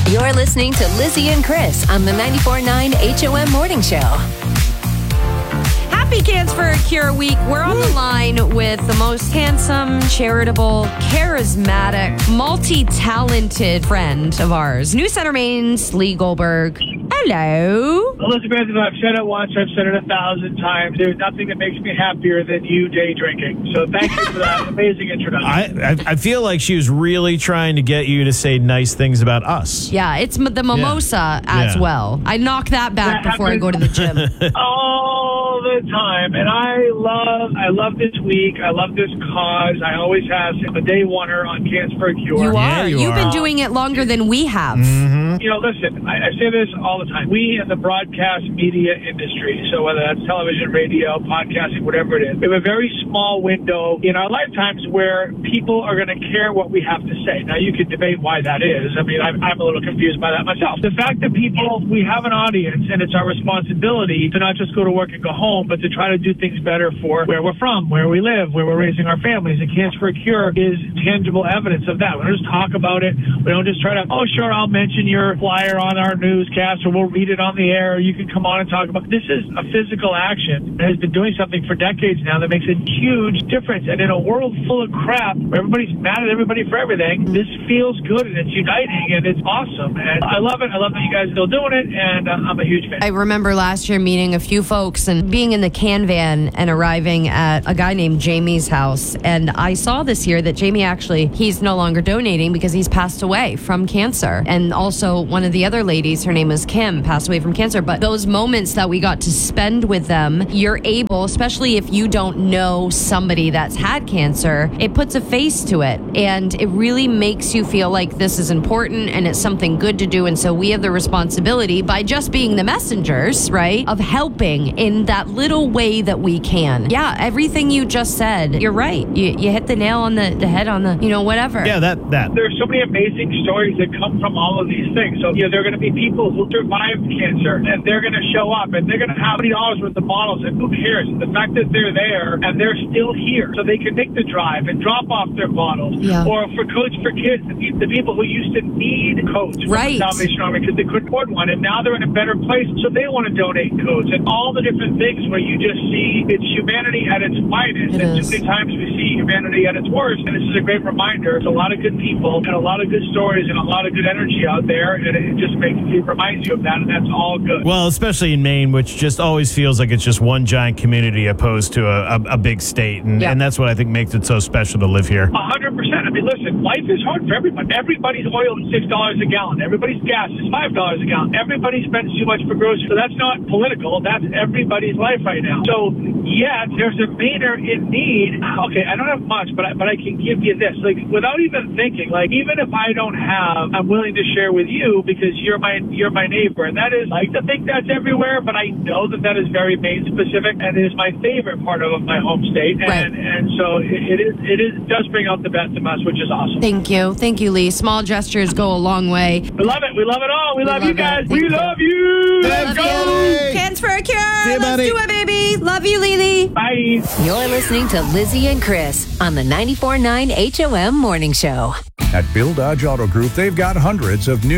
You're listening to Lizzie and Chris on the 94.9 HOM Morning Show. Happy Cans for a Cure Week. We're on the line with the most handsome, charitable, charismatic, multi-talented friend of ours, New Center Maine's Lee Goldberg. Hello. Elizabeth, I've said it once, I've said it 1,000 times. There's nothing that makes me happier than you day drinking. So thank you for that amazing introduction. I feel like she was really trying to get you to say nice things about us. Yeah, it's the mimosa as well. I knock that back before I go to the gym. All the time. And I love this week. I love this cause. I always have. I'm a day oneer on Cans for a Cure. You Yeah, are. you You've are. been doing it longer than we have. You know, listen, I say this all the time. We in the broadcast media industry, so whether that's television, radio, podcasting, whatever it is, we have a very small window in our lifetimes where people are going to care what we have to say. Now, you could debate why that is. I mean, I'm a little confused by that myself. The fact that we have an audience, and it's our responsibility to not just go to work and go home, but to try to do things better for where we're from, where we live, where we're raising our families. And Cans for a Cure is tangible evidence of that. We don't just talk about it. We don't just try to, oh, sure, I'll mention your flyer on our newscast, or we'll read it on the air. You can come on and talk about it. This is a physical action that has been doing something for decades now that makes a huge difference. And in a world full of crap, where everybody's mad at everybody for everything, this feels good, and it's uniting, and it's awesome. And I love it. I love that you guys are still doing it, and I'm a huge fan. I remember last year meeting a few folks and being in the can van and arriving at a guy named Jamie's house. And I saw this year that Jamie he's no longer donating because he's passed away from cancer. And also one of the other ladies, her name is Kim, passed away from cancer. But those moments that we got to spend with them, you're able, especially if you don't know somebody that's had cancer, it puts a face to it. And it really makes you feel like this is important and it's something good to do. And so we have the responsibility, by just being the messengers, right, of helping in that little way that we can. Yeah, everything you just said, you're right. You hit the nail on the head on the, whatever. Yeah, that. There's so many amazing stories that come from all of these things. So, there are going to be people who survived cancer, and they're going to show up, and they're going to have $20 worth of bottles, and who cares? The fact that they're there, and they're still here, so they can make the drive and drop off their bottles. Yeah. Or for Coats for Kids, the people who used to need coats from the Salvation Army because they couldn't afford one, and now they're in a better place, so they want to donate coats. And all the different things where you just see it's humanity at its finest. It and is. too many times we see humanity at its worst, and this is a great reminder. There's a lot of good people and a lot of good stories and a lot of good energy out there, and it reminds you of that, and that's all good. Well, especially in Maine, which just always feels like it's just one giant community opposed to a big state. And that's what I think makes it so special to live here. 100%. I mean, listen, life is hard for everyone. Everybody's oil is $6 a gallon. Everybody's gas is $5 a gallon. Everybody spends too much for groceries. So that's not political. That's everybody's life right now. So, yes, there's a Mainer in need. Okay, I don't have much, but I can give you this. Like, without even thinking, like, even if I don't have, I'm willing to share with you because you're my neighbor. And that is, I like to think that's everywhere, but I know that is very Maine specific, and it is my favorite part of my home state. And so it does bring out the best in us, which is awesome. Thank you, Lee. Small gestures go a long way. We love it. We love it all. We love you guys. Thank We you. love you. Let's go. Cans for a Cure. See you, Let's buddy. do it, baby. Love you, Lily. Bye. You're listening to Lizzie and Chris on the 94.9 HOM Morning Show. At Bill Dodge Auto Group, they've got hundreds of new